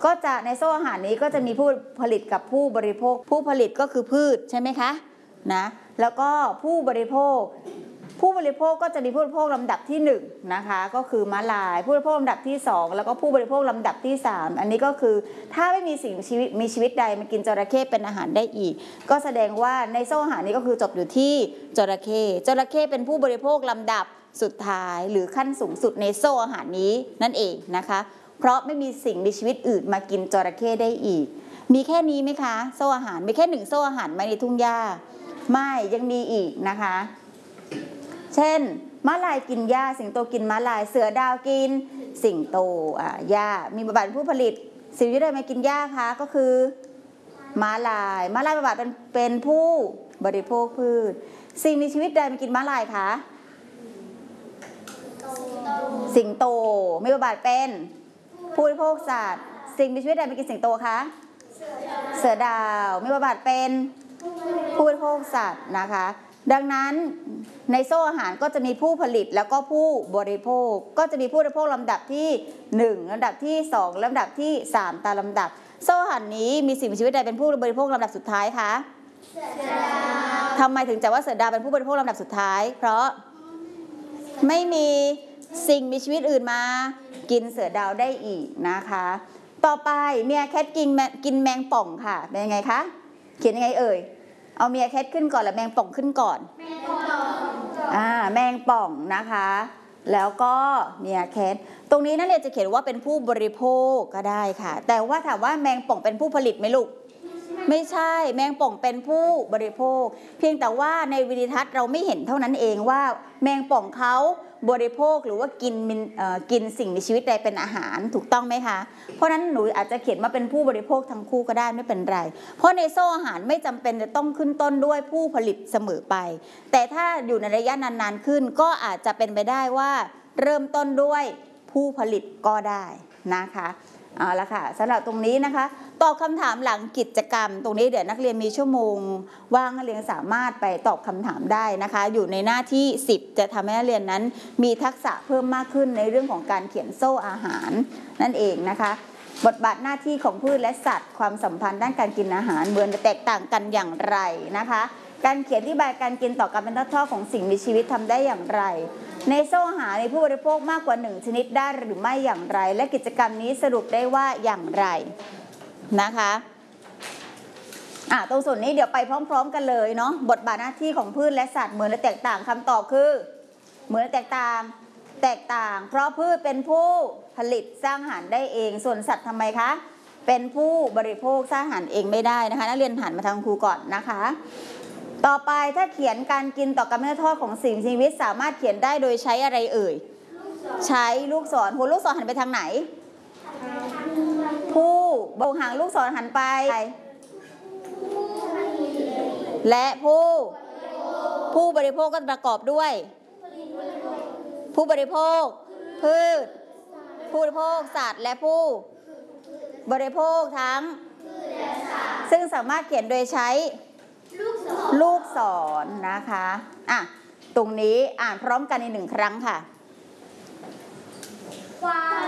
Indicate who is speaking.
Speaker 1: ก็จะในโซ่อาหารนี้ก็จะมีผู้ผลิตกับผู้บริโภคผู้ผลิตก็คือพืชใช่ไหมคะนะแล้วก็ผู้บริโภคก็จะมีผู้บริโภคลำดับที่1นะคะก็คือม้าลายผู้บริโภคลำดับที่2แล้วก็ผู้บริโภคลำดับที่3อันนี้ก็คือถ้าไม่มีสิ่งมีชีวิตใดมากินจระเข้เป็นอาหารได้อีกก็แสดงว่าในโซ่อาหารนี้ก็คือจบอยู่ที่จระเข้เป็นผู้บริโภคลำดับสุดท้ายหรือขั้นสูงสุดในโซ่อาหารนี้นั่นเองนะคะเพราะไม่มีสิ่งมีชีวิตอื่นมากินจระเข้ได้อีกมีแค่นี้ไหมคะโซ่อาหารมีแค่1โซ่อาหารไหมในทุ่งหญ้าไม่ยังมีอีกนะคะเช่นม้าลายกินหญ้าสิงโตกินม้าลายเสือดาวกินสิงโตหญ้ามีบทบาทเป็นผู้ผลิตสิ่งที่ได้มากินหญ้าคะก็คือม้าลายบทบาทเป็นผู้บริโภคพืชสิ่งมีชีวิตใดมากินม้าลายคะสิงโตมีบทบาทเป็นผู้บริโภคสัตว์สิ่งมีชีวิตใดมากินสิงโตคะเสือดาวมีบทบาทเป็นผู้บริโภคสัตว์นะคะดังนั้นในโซ่อาหารก็จะมีผู้ผลิตแล้วก็ผู้บริโภคก็จะมีผู้บริโภคลำดับที่1ลำดับที่2ลำดับที่3ตามลำดับโซ่อาหารนี้มีสิ่งมีชีวิตใดเป็นผู้บริโภคลำดับสุดท้ายคะเสือดาวทำไมถึงจะว่าเสือดาวเป็นผู้บริโภคลำดับสุดท้ายเพราะไม่มีสิ่งมีชีวิตอื่นมากินเสือดาวได้อีกนะคะต่อไปเมียแคทกินแมงป่องค่ะเป็นยังไงคะเขียนยังไงเอ่ยเอาเมียแคทขึ้นก่อนแล้วแมงป่องขึ้นก่อนแมงป่องนะคะแล้วก็เมียแคทตรงนี้นักเรียนจะเขียนว่าเป็นผู้บริโภคก็ได้ค่ะแต่ว่าถามว่าแมงป่องเป็นผู้ผลิตไหมลูกไม่ใช่แมงป่องเป็นผู้บริโภคเพียงแต่ว่าในวิดีทัศน์เราไม่เห็นเท่านั้นเองว่าแมงป่องเขาบริโภคหรือว่ากินสิ่งมีชีวิตใดเป็นอาหารถูกต้องไหมคะเพราะนั้นหนูอาจจะเขียนมาเป็นผู้บริโภคทั้งคู่ก็ได้ไม่เป็นไรเพราะในโซ่อาหารไม่จำเป็นจะต้องขึ้นต้นด้วยผู้ผลิตเสมอไปแต่ถ้าอยู่ในระยะนานๆขึ้นก็อาจจะเป็นไปได้ว่าเริ่มต้นด้วยผู้ผลิตก็ได้นะคะเอาละค่ะสำหรับตรงนี้นะคะตอบคำถามหลังกิจกรรมตรงนี้เดี๋ยวนักเรียนมีชั่วโมงว่างนักเรียนสามารถไปตอบคำถามได้นะคะอยู่ในหน้าที่10จะทำให้นักเรียนนั้นมีทักษะเพิ่มมากขึ้นในเรื่องของการเขียนโซ่อาหารนั่นเองนะคะบทบาทหน้าที่ของพืชและสัตว์ความสัมพันธ์ด้านการกินอาหารเหมือนจะแตกต่างกันอย่างไรนะคะการเขียนอธิบายการกินต่อการเป็นทอดๆของสิ่งมีชีวิตทำได้อย่างไรในโซ่อาหารมีผู้บริโภคมากกว่า1ชนิดได้หรือไม่อย่างไรและกิจกรรมนี้สรุปได้ว่าอย่างไรนะคะตรงส่วนนี้เดี๋ยวไปพร้อมๆกันเลยเนาะบทบาทหน้าที่ของพืชและสัตว์เหมือนและแตกต่างคำตอบคือเหมือนและแตกต่างเพราะพืชเป็นผู้ผลิตสร้างอาหารได้เองส่วนสัตว์ทำไมคะเป็นผู้บริโภคสร้างอาหารเองไม่ได้นะคะนักเรียนหันมาทางครูก่อนนะคะต่อไปถ้าเขียนการกินต่อการเป็นทอดของสิ่งมีชีวิตสามารถเขียนได้โดยใช้อะไรเอ่ยใช้ลูกศรหัวลูกศรหันไปทางไหนผู้บงหางลูกศรหันไปและผู้บริโภคก็ประกอบด้วยผู้บริโภคพืชผู้บริโภคสัตว์และผู้บริโภคทั้งซึ่งสามารถเขียนโดยใช้ลูกศรนะคะตรงนี้อ่านพร้อมกันอีก1ครั้งค่ะควาย